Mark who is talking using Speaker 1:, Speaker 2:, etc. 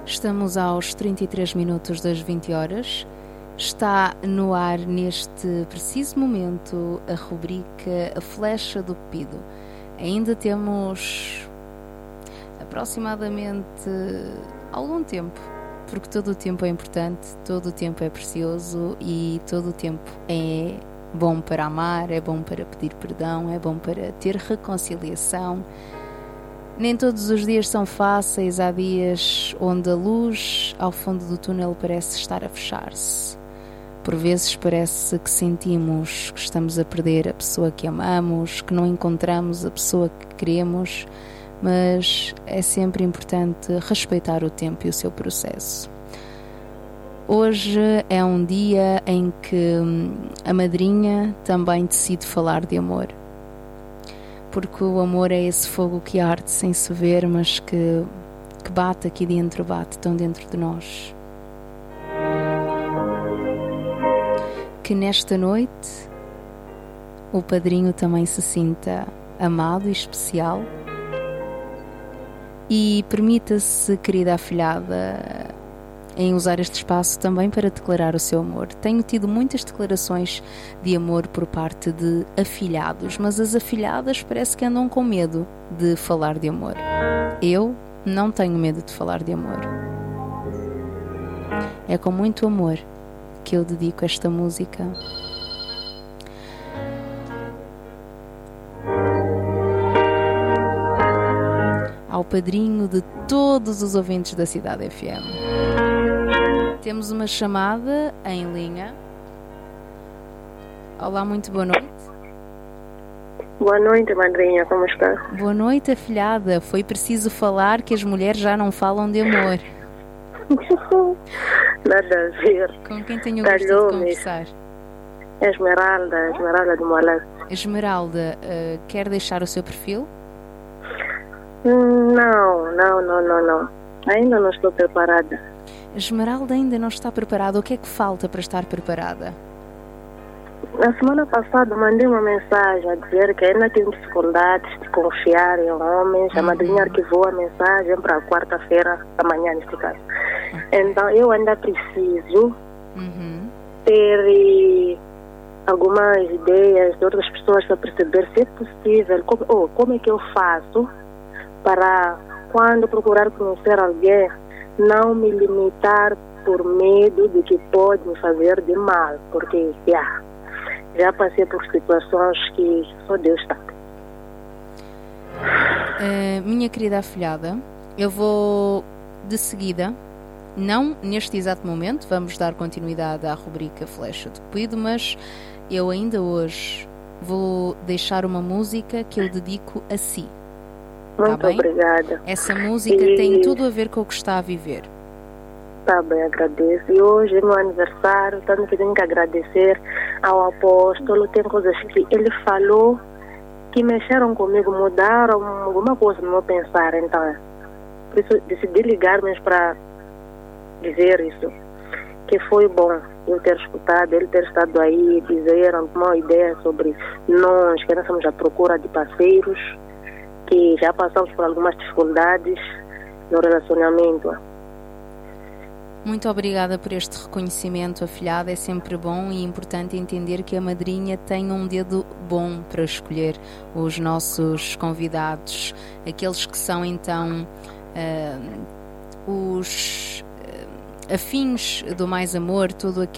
Speaker 1: Estamos aos 33 minutos das 20 horas. Está no ar neste preciso momento a rubrica A Flecha do Cupido. Ainda temos aproximadamente algum tempo, porque todo o tempo é importante, todo o tempo é precioso e todo o tempo é bom para amar, é bom para pedir perdão, é bom para ter reconciliação. Nem todos os dias são fáceis, há dias onde a luz ao fundo do túnel parece estar a fechar-se. Por vezes parece que sentimos que estamos a perder a pessoa que amamos, que não encontramos a pessoa que queremos, mas é sempre importante respeitar o tempo e o seu processo. Hoje é um dia em que a madrinha também decide falar de amor. Porque o amor é esse fogo que arde sem se ver, mas que bate aqui dentro, bate tão dentro de nós. Que nesta noite o padrinho também se sinta amado e especial e permita-se, querida afilhada, em usar este espaço também para declarar o seu amor. Tenho tido muitas declarações de amor por parte de afilhados, mas as afilhadas parece que andam com medo de falar de amor. Eu não tenho medo de falar de amor. É com muito amor que eu dedico esta música. Ao padrinho de todos os ouvintes da Cidade FM. Temos uma chamada em linha. Olá, muito boa noite.
Speaker 2: Boa noite, madrinha, como está?
Speaker 1: Boa noite, afilhada. Foi preciso falar que as mulheres já não falam de amor.
Speaker 2: Nada a ver.
Speaker 1: Com quem tenho o gosto de conversar?
Speaker 2: Esmeralda de Moalá.
Speaker 1: Esmeralda, quer deixar o seu perfil?
Speaker 2: Não. Ainda não estou preparada.
Speaker 1: Esmeralda ainda não está preparada. O que é que falta para estar preparada?
Speaker 2: Na semana passada mandei uma mensagem a dizer que ainda tenho dificuldades de confiar em homens. A madrinha arquivou a mensagem para quarta-feira, amanhã neste caso. Então eu ainda preciso ter algumas ideias de outras pessoas para perceber se é possível, como é que eu faço para, quando procurar conhecer alguém, não me limitar por medo de que pode me fazer de mal, porque já passei por situações que só Deus sabe.
Speaker 1: Minha querida afilhada, eu vou de seguida, não neste exato momento, vamos dar continuidade à rubrica Flecha do Cupido, mas eu ainda hoje vou deixar uma música que eu dedico a si.
Speaker 2: Muito obrigada.
Speaker 1: Essa música tem tudo a ver com o que está a viver.
Speaker 2: Tá bem, agradeço. E hoje é meu aniversário, tanto que tenho que agradecer ao apóstolo. Tem coisas que ele falou que mexeram comigo, mudaram alguma coisa no meu pensar. Então, por isso decidi ligar mesmo para dizer isso. Que foi bom eu ter escutado, ele ter estado aí, dizer uma ideia sobre nós, que nós estamos à procura de parceiros, que já passamos por algumas dificuldades no relacionamento.
Speaker 1: Muito obrigada por este reconhecimento, afilhada. É sempre bom e importante entender que a madrinha tem um dedo bom para escolher os nossos convidados, aqueles que são então os afins do mais amor, tudo aquilo